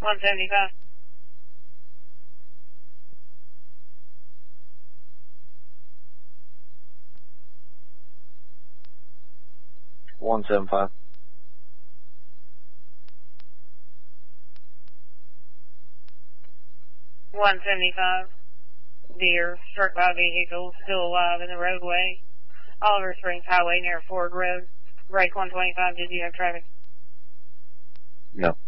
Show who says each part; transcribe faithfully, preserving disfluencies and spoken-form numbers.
Speaker 1: one seventy-five.
Speaker 2: one seven five.
Speaker 1: one seventy-five. Deer, struck by a vehicle, still alive in the roadway. Oliver Springs Highway near Ford Road. Break one twenty-five, did you have traffic?
Speaker 2: No.